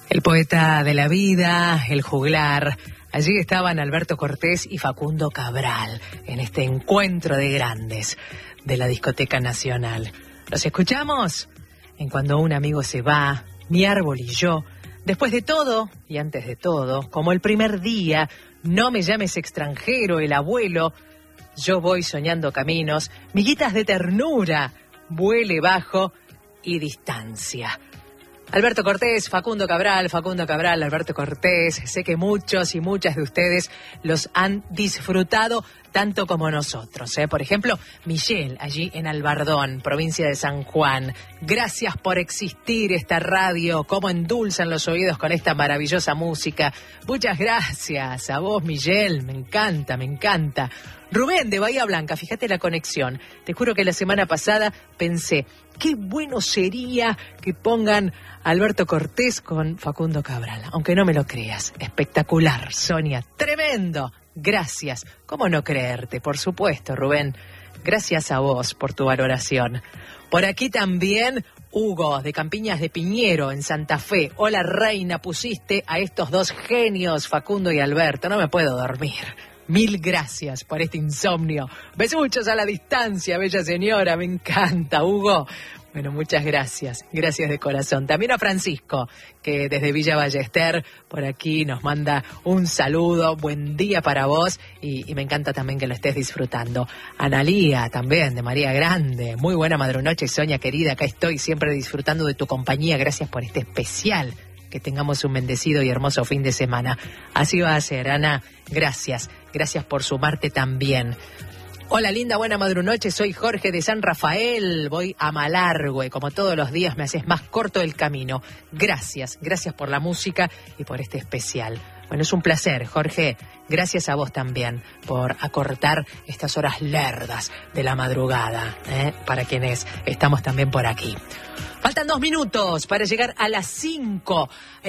El poeta de la vida, el juglar. Allí estaban Alberto Cortés y Facundo Cabral en este encuentro de grandes de la Discoteca Nacional. ¿Los escuchamos? En Cuando un amigo se va, Mi árbol y yo, después de todo y antes de todo, como el primer día, No me llames extranjero, El abuelo, Yo voy soñando caminos, Miguitas de ternura, Vuele bajo y Distancia. Alberto Cortés, Facundo Cabral, Alberto Cortés. Sé que muchos y muchas de ustedes los han disfrutado tanto como nosotros. Por ejemplo, Michelle, allí en Albardón, provincia de San Juan. Gracias por existir esta radio, cómo endulzan los oídos con esta maravillosa música. Muchas gracias a vos, Michelle, me encanta, me encanta. Rubén de Bahía Blanca, fíjate la conexión. Te juro que la semana pasada pensé, qué bueno sería que pongan a Alberto Cortés con Facundo Cabral. Aunque no me lo creas, espectacular, Sonia, tremendo. Gracias. ¿Cómo no creerte? Por supuesto, Rubén. Gracias a vos por tu valoración. Por aquí también Hugo de Campiñas de Piñero en Santa Fe. Hola, reina, pusiste a estos dos genios, Facundo y Alberto. No me puedo dormir. Mil gracias por este insomnio. Besuchos a la distancia, bella señora. Me encanta, Hugo. Bueno, muchas gracias. Gracias de corazón. También a Francisco, que desde Villa Ballester, por aquí nos manda un saludo. Buen día para vos y me encanta también que lo estés disfrutando. Analía también, de María Grande. Muy buena madrunoche, Sonia querida. Acá estoy siempre disfrutando de tu compañía. Gracias por este especial. Que tengamos un bendecido y hermoso fin de semana. Así va a ser, Ana. Gracias. Gracias por sumarte también. Hola, linda, buena madrunoche. Soy Jorge de San Rafael. Voy a Malargüe. Como todos los días me haces más corto el camino. Gracias. Gracias por la música y por este especial. Bueno, es un placer, Jorge. Gracias a vos también por acortar estas horas lerdas de la madrugada, para quienes estamos también por aquí. Faltan 2 minutos para llegar a las 5.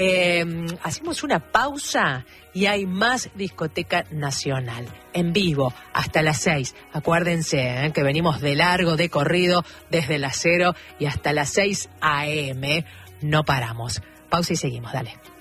Hacemos una pausa y hay más Discoteca Nacional en vivo hasta las 6. Acuérdense que venimos de largo, de corrido, desde las 0 y hasta las 6 a.m. No paramos. Pausa y seguimos, dale.